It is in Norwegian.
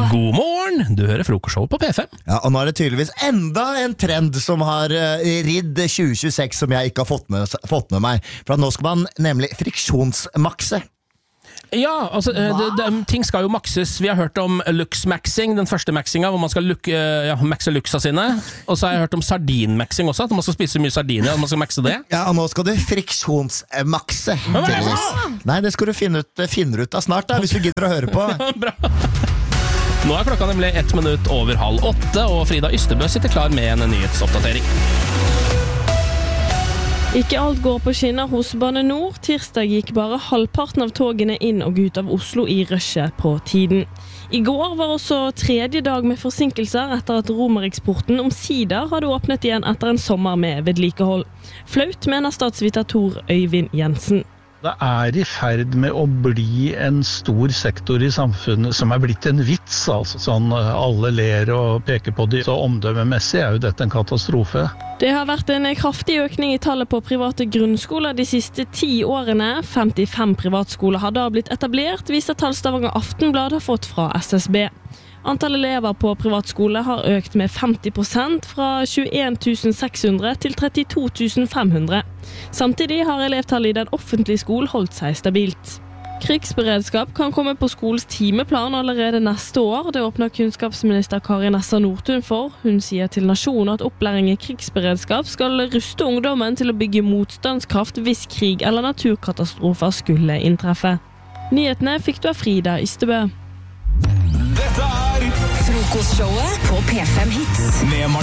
God morgen, du hører frokostshow på P5. Ja, og nå det tydeligvis enda en trend som har ridd 2026 som jeg ikke har fått med meg. For nå skal man nemlig friksjonsmakse. Ja, altså, ting skal jo makses. Vi har hørt om lux-maxing, den første maxinga, hvor man skal maxe luxa sine. Og så har jeg hørt om sardin-maxing også, at man skal spise mye sardiner, at man skal maxe det. Ja, og nå skal du friksjonsmakse. Nei, det skal du finne ut av snart da, hvis du gidder å høre på. Bra. Nå klokka nemlig 1 minutt over 7:30, og Frida Ystebø sitter klar med en nyhetsoppdatering. Ikke alt går på skinner hos Bane Nor. Tirsdag gikk bare halvparten av togene inn og ut av Oslo i rushet på tiden. I går var også tredje dag med forsinkelser etter at Romeriksporten omsider hadde åpnet igjen etter en sommer med vedlikehold. Flaut, mener statsviter Tor Øyvind Jensen. Det I ferd med å bli en stor sektor I samfunnet som blitt en vits, altså sånn alle ler og peker på det. Så omdømmemessig jo dette en katastrofe. Det har vært en kraftig økning I tallet på private grunnskoler de siste 10 årene. 55 privatskoler har da blitt etablert, viser tall Stavanger Aftenblad har fått fra SSB. Antall elever på privatskole har økt med 50% fra 21 600 til 32 500. Samtidig har elevtallet I den offentlige skolen holdt seg stabilt. Krigsberedskap kan komme på skolens timeplan allerede neste år. Det åpner kunnskapsminister Kari Nessa Nordtun for. Hun sier til Nasjonen at opplæring I krigsberedskap skal ruste ungdommen til å bygge motstandskraft hvis krig eller naturkatastrofer skulle inntreffe. Nyhetene fikk du av Frida Ystebø. Dette Frokostshowet på P5 Hits med